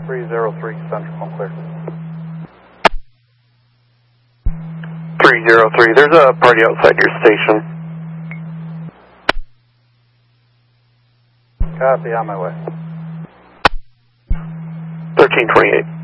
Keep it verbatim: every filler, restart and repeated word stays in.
three zero three Central, home clear. three zero three, there's a party outside your station. Copy, on my way. thirteen twenty-eight.